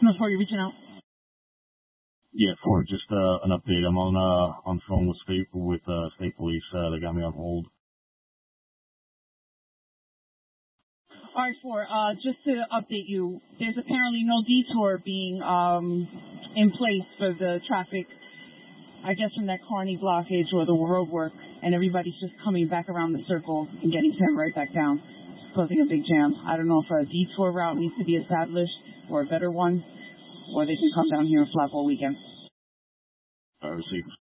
No, for you reaching out. Yeah, for just an update. I'm on phone with state police. They got me on hold. All right, just to update you, there's apparently no detour being in place for the traffic, I guess, from that Kearney blockage or the road work, and everybody's just coming back around the circle and getting sent right back down, causing a big jam. I don't know if a detour route needs to be established or a better one, or they can come down here and flap all weekend. I received.